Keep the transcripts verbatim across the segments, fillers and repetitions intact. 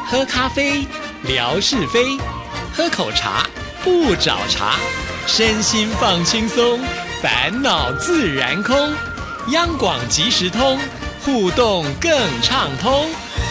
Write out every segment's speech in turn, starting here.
喝咖啡，聊是非；喝口茶，不找茬。身心放轻松，烦恼自然空。央广即时通，互动更畅通。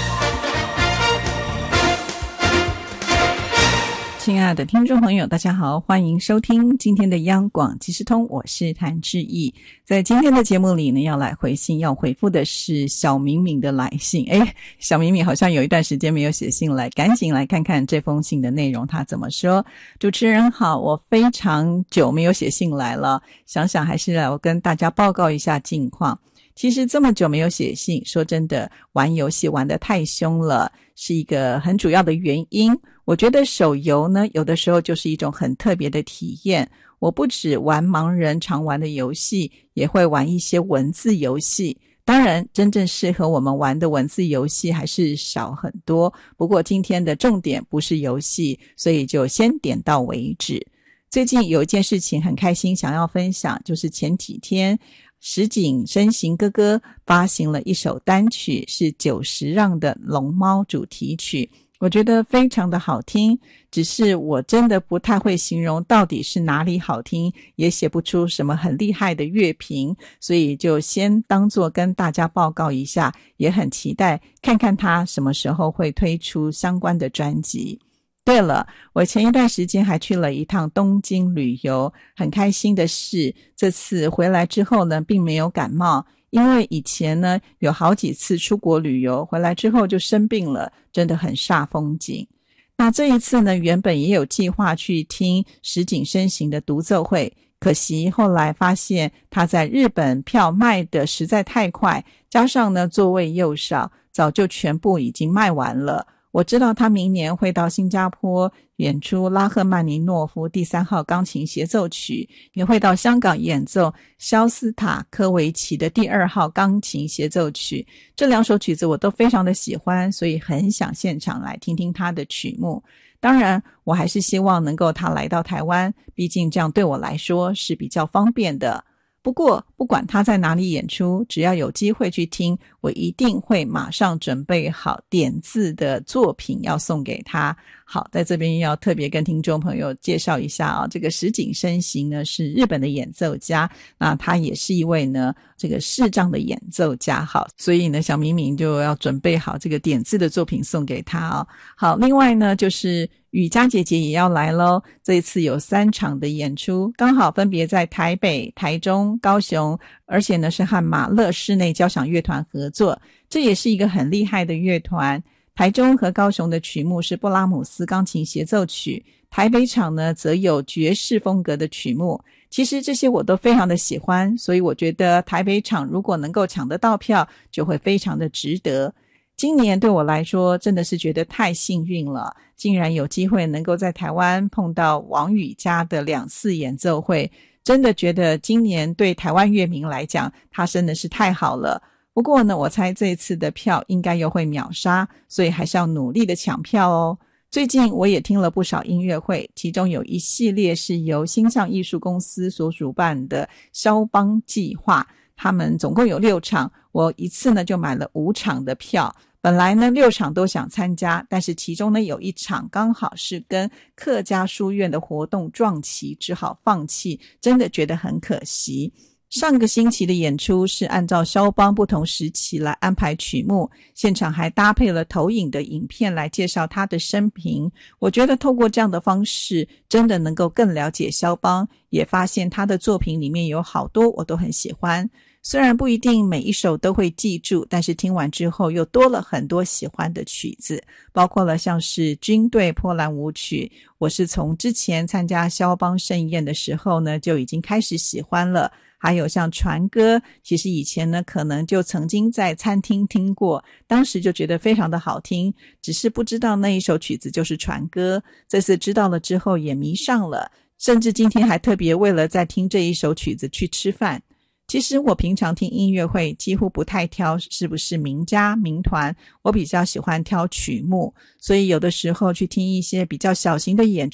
亲爱的听众朋友，大家好，欢迎收听今天的央广即时通，我是谭志毅。在今天的节目里呢，要来回信，要回复的是小敏敏的来信。诶，小敏敏好像有一段时间没有写信来，赶紧来看看这封信的内容，他怎么说。主持人好，我非常久没有写信来了，想想还是来我跟大家报告一下近况。其实这么久没有写信，说真的，玩游戏玩得太凶了，是一个很主要的原因。我觉得手游呢，有的时候就是一种很特别的体验。我不只玩盲人常玩的游戏，也会玩一些文字游戏。当然，真正适合我们玩的文字游戏还是少很多。不过今天的重点不是游戏，所以就先点到为止。最近有一件事情很开心，想要分享，就是前几天石井深行哥哥发行了一首单曲，是久石让的龙猫主题曲。我觉得非常的好听，只是我真的不太会形容到底是哪里好听，也写不出什么很厉害的乐评，所以就先当作跟大家报告一下，也很期待看看他什么时候会推出相关的专辑。对了，我前一段时间还去了一趟东京旅游，很开心的是，这次回来之后呢，并没有感冒。因为以前呢，有好几次出国旅游，回来之后就生病了，真的很煞风景。那这一次呢，原本也有计划去听石井深行的独奏会，可惜后来发现他在日本票卖的实在太快，加上呢座位又少，早就全部已经卖完了。我知道他明年会到新加坡演出拉赫曼尼诺夫第三号钢琴协奏曲，也会到香港演奏肖斯塔科维奇的第二号钢琴协奏曲。这两首曲子我都非常的喜欢，所以很想现场来听听他的曲目。当然，我还是希望能够他来到台湾，毕竟这样对我来说是比较方便的。不过不管他在哪里演出，只要有机会去听，我一定会马上准备好点字的作品要送给他。好，在这边要特别跟听众朋友介绍一下啊，这个石井深行呢是日本的演奏家，那他也是一位呢这个视障的演奏家。好，所以呢小敏敏就要准备好这个点字的作品送给他哦。好，另外呢就是雨佳姐姐也要来咯，这一次有三场的演出，刚好分别在台北、台中、高雄，而且呢是和马勒室内交响乐团合作，这也是一个很厉害的乐团。台中和高雄的曲目是布拉姆斯钢琴协奏曲，台北场呢则有爵士风格的曲目。其实这些我都非常的喜欢，所以我觉得台北场如果能够抢得到票，就会非常的值得。今年对我来说真的是觉得太幸运了，竟然有机会能够在台湾碰到王羽佳的两次演奏会，真的觉得今年对台湾乐迷来讲，他真的是太好了。不过呢，我猜这一次的票应该又会秒杀，所以还是要努力的抢票哦。最近我也听了不少音乐会，其中有一系列是由星象艺术公司所主办的肖邦计划，他们总共有六场，我一次呢就买了五场的票。本来呢六场都想参加，但是其中呢有一场刚好是跟客家书院的活动撞齐，只好放弃，真的觉得很可惜。上个星期的演出是按照肖邦不同时期来安排曲目，现场还搭配了投影的影片来介绍他的生平。我觉得透过这样的方式，真的能够更了解肖邦，也发现他的作品里面有好多我都很喜欢。虽然不一定每一首都会记住，但是听完之后又多了很多喜欢的曲子，包括了像是军队波兰舞曲，我是从之前参加肖邦盛宴的时候呢就已经开始喜欢了。还有像船歌，其实以前呢可能就曾经在餐厅听过，当时就觉得非常的好听，只是不知道那一首曲子就是船歌，这次知道了之后也迷上了，甚至今天还特别为了在听这一首曲子去吃饭。其实我平常听音乐会几乎不太挑是不是名家名团，我比较喜欢挑曲目，所以有的时候去听一些比较小型的演